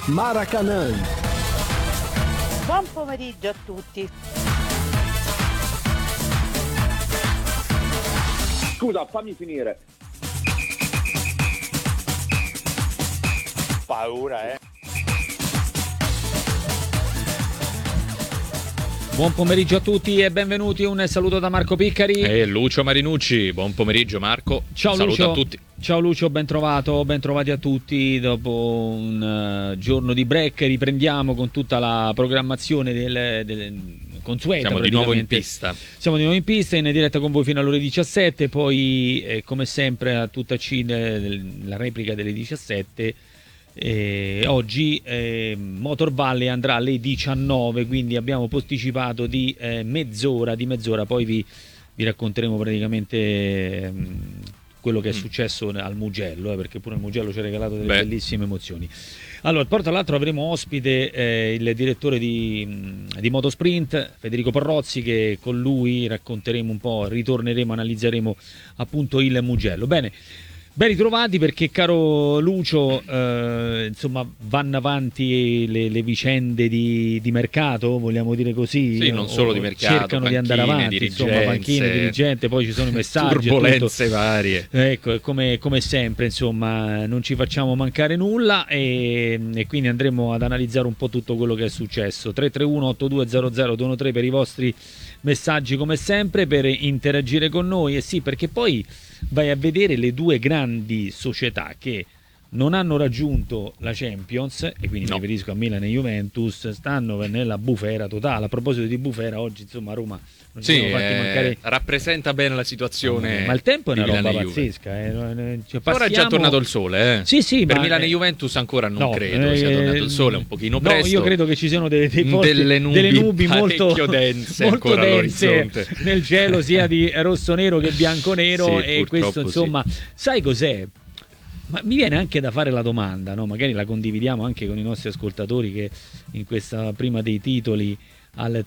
Maracanã. Buon pomeriggio a tutti. Scusa, fammi finire. Paura, Buon pomeriggio a tutti e benvenuti. Un saluto da Marco Piccari e Lucio Marinucci. Buon pomeriggio Marco. Ciao Saluto Lucio. a tutti. Ciao Lucio, bentrovati a tutti. Dopo un giorno di break riprendiamo con tutta la programmazione del consueta. Siamo di nuovo in pista. Siamo di nuovo in pista, in diretta con voi fino alle ore 17. Poi come sempre a tutta C la replica delle 17. Oggi Motor Valley andrà alle 19, quindi abbiamo posticipato di mezz'ora, poi vi racconteremo praticamente quello che è successo al Mugello, perché pure il Mugello ci ha regalato delle bellissime emozioni. Allora, poi tra l'altro avremo ospite il direttore di Motosprint, Federico Parrozzi, che con lui racconteremo un po', ritorneremo, analizzeremo appunto il Mugello. Bene. Ben ritrovati, perché caro Lucio, insomma vanno avanti le vicende di mercato, vogliamo dire così? Sì, non solo di mercato, cercano di andare avanti, insomma, panchine, dirigente, poi ci sono i messaggi, turbolenze varie. Ecco, come sempre, insomma, non ci facciamo mancare nulla e quindi andremo ad analizzare un po' tutto quello che è successo. 331-8200-213 per i vostri messaggi, come sempre, per interagire con noi. E sì, perché poi vai a vedere le due grandi società che non hanno raggiunto la Champions, e quindi mi riferisco a Milan e Juventus, stanno nella bufera totale. A proposito di bufera, oggi insomma a Roma non ci siamo fatti mancare. Rappresenta bene la situazione. Ma il tempo è una roba pazzesca. Ora è già tornato il sole, Sì, per ma Milan e Juventus ancora non credo sia tornato il sole, un pochino presto. Io credo che ci siano delle nubi molto dense, molto ancora dense nel cielo, sia di rosso-nero che bianco-nero, sì, e questo insomma, sai cos'è? Ma mi viene anche da fare la domanda, no? Magari la condividiamo anche con i nostri ascoltatori, che in questa prima dei titoli al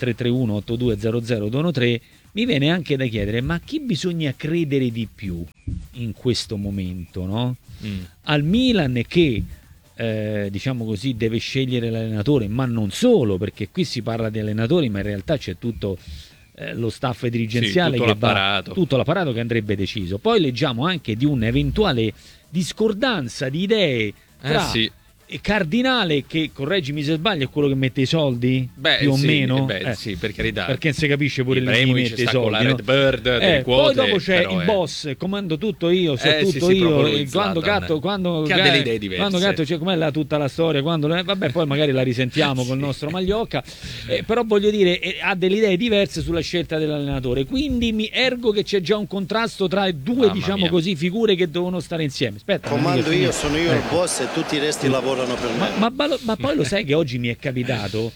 331-8200-213 mi viene anche da chiedere: ma chi bisogna credere di più in questo momento, no? Al Milan, che diciamo così deve scegliere l'allenatore, ma non solo, perché qui si parla di allenatori, ma in realtà c'è tutto lo staff dirigenziale, tutto l'apparato che andrebbe deciso. Poi leggiamo anche di un'eventuale discordanza di idee tra Cardinale, che, correggimi se sbaglio, è quello che mette i soldi, più o meno. Sì, per carità. Perché non si capisce pure lì chi mette i soldi. Con la Red Bird, delle quote, poi dopo c'è il boss, comando tutto io, so tutto io. Quando che ha delle idee diverse. Quando gatto, cioè, com'è tutta la storia? Vabbè, poi magari la risentiamo col nostro Magliocca. Però voglio dire, ha delle idee diverse sulla scelta dell'allenatore. Quindi mi ergo che c'è già un contrasto tra due, diciamo così, figure che devono stare insieme. Aspetta, comando io, sono io il boss e tutti i resti lavorano per me. Ma poi lo sai che oggi mi è capitato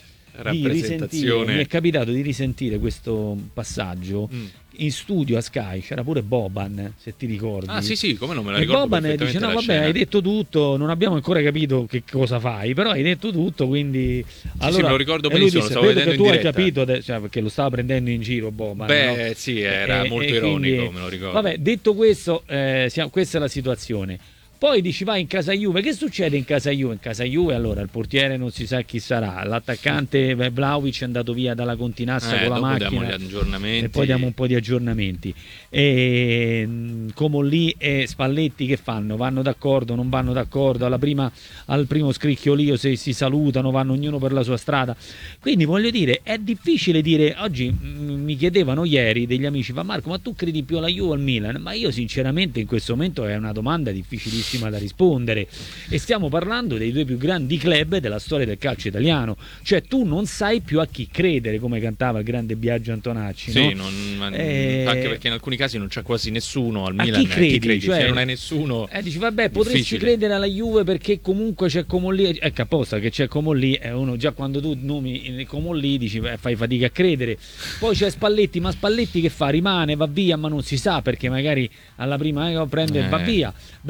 di risentire questo passaggio in studio a Sky. C'era pure Boban, se ti ricordi. Sì, come non me la ricordo. E Boban dice: no, vabbè, hai detto tutto, non abbiamo ancora capito che cosa fai, però hai detto tutto, quindi allora, sì, me lo ricordo benissimo, disse, stavo vedendo che tu in hai diretta. capito, perché lo stava prendendo in giro Boban. Sì, era molto ironico, quindi, me lo ricordo. Vabbè, detto questo, questa è la situazione. Poi dici vai in casa Juve, che succede in casa Juve? In casa Juve allora il portiere non si sa chi sarà, l'attaccante Vlahovic è andato via dalla Continassa con la macchina, diamo gli aggiornamenti. E poi diamo un po' di aggiornamenti. E Comolli e Spalletti che fanno? Vanno d'accordo, non vanno d'accordo? Al primo scricchiolio se si salutano, vanno ognuno per la sua strada. Quindi voglio dire, è difficile dire. Oggi mi chiedevano ieri degli amici: ma Marco, ma tu credi più alla Juve o al Milan? Ma io sinceramente in questo momento è una domanda difficilissima da rispondere, e stiamo parlando dei due più grandi club della storia del calcio italiano, cioè tu non sai più a chi credere, come cantava il grande Biagio Antonacci, sì, no? Anche perché in alcuni casi non c'è quasi nessuno al Milan. Chi credi? Cioè, se non hai nessuno, dici vabbè, potresti credere alla Juve perché comunque c'è Comolli, ecco, apposta che c'è Comolli, uno già quando tu nomi Comolli dici fai fatica a credere. Poi c'è Spalletti, ma Spalletti che fa? Rimane, va via, ma non si sa, perché magari alla prima prende e va via. Bene, e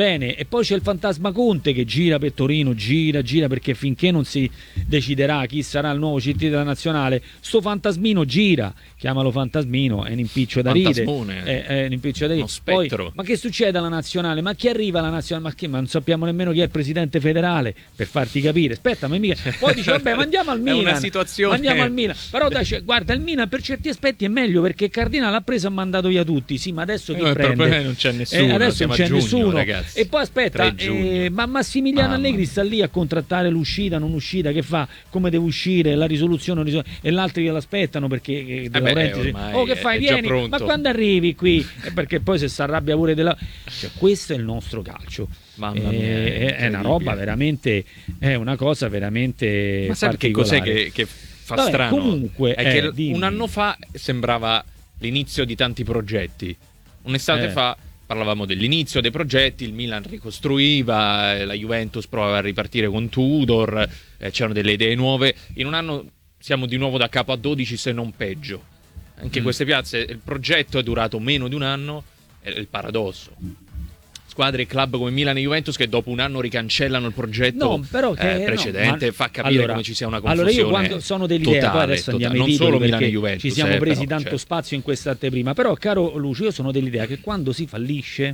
poi c'è il fantasma Conte che gira per Torino, gira perché finché non si deciderà chi sarà il nuovo CT della nazionale, sto fantasmino gira, chiamalo fantasmino, è un impiccio da ridere, è un impiccio da ridere. Poi, ma che succede alla nazionale? Ma chi arriva alla nazionale? Ma non sappiamo nemmeno chi è il presidente federale, per farti capire. Aspetta, ma mica. Poi dice vabbè, ma andiamo al Milan. È una situazione. Andiamo al Milan. Però dai, guarda, il Milan per certi aspetti è meglio perché Cardinale ha preso e ha mandato via tutti. Sì, ma adesso chi prende? Non c'è nessuno. Adesso non c'è nessuno. Ragazzi. E poi aspetta, ma Massimiliano Allegri sta lì a contrattare l'uscita, non uscita, che fa? Come deve uscire, la risoluzione e l'altro glielo aspettano perché De Laurentiis che fai? Vieni, ma quando arrivi qui? Perché poi se si arrabbia pure cioè, questo è il nostro calcio. Mamma mia, è una roba veramente, è una cosa veramente. Ma sai che cos'è che fa strano? Comunque è che un anno fa sembrava l'inizio di tanti progetti. Un'estate fa parlavamo dell'inizio dei progetti, il Milan ricostruiva, la Juventus provava a ripartire con Tudor, c'erano delle idee nuove. In un anno siamo di nuovo da capo a 12, se non peggio. Anche queste piazze, il progetto è durato meno di un anno, è il paradosso. Squadre e club come Milan e Juventus che dopo un anno ricancellano il progetto precedente, fa capire come ci sia una confusione. Allora io quando sono dell'idea, poi adesso andiamo ai titoli, non solo Milan e perché Juventus, ci siamo presi però, tanto spazio in questa anteprima, però caro Lucio, io sono dell'idea che quando si fallisce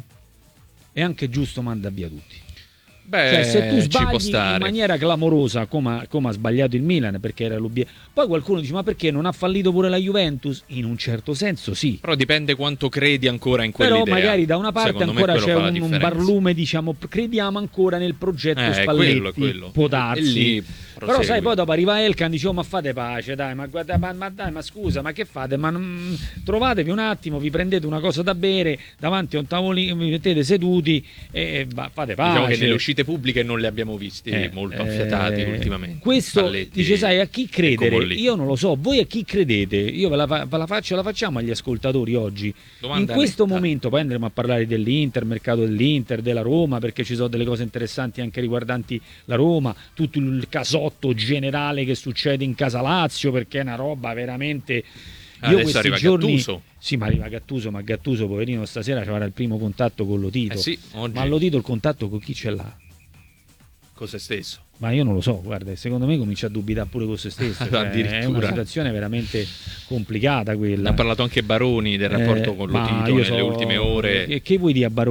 è anche giusto mandare via tutti. Cioè, se tu sbagli in maniera clamorosa come ha sbagliato il Milan, perché era l'obiettivo, poi qualcuno dice ma perché non ha fallito pure la Juventus? In un certo senso sì, però dipende quanto credi ancora in quell'idea. Però magari da una parte ancora c'è un barlume, diciamo, crediamo ancora nel progetto Spalletti, quello. Può darsi. Però sai, poi dopo arriva Elkan, dice ma fate pace, dai, ma guarda, ma scusa, ma che fate? Ma trovatevi un attimo, vi prendete una cosa da bere davanti a un tavolino, vi mettete seduti e fate pace. Diciamo che nelle uscite pubbliche non li abbiamo visti molto affiatati ultimamente. Questo Spalletti, dice, sai, a chi credere? Io non lo so, voi a chi credete? Io ve la facciamo agli ascoltatori oggi. Domanda in questo momento, poi andremo a parlare dell'Inter, mercato dell'Inter, della Roma, perché ci sono delle cose interessanti anche riguardanti la Roma, tutto il casotto generale che succede in Casa Lazio, perché è una roba veramente. Io adesso arriva Gattuso. Sì, ma arriva Gattuso, ma Gattuso poverino stasera ci avrà il primo contatto con Lotito. Sì, ma Lotito il contatto con chi ce l'ha? Con se stesso. Ma io non lo so, guarda, secondo me comincia a dubitare pure con se stesso. Cioè, è una situazione veramente complicata quella. Ne ha parlato anche Baroni del rapporto con Lotito nelle ultime ore. Che vuoi dire a Baroni?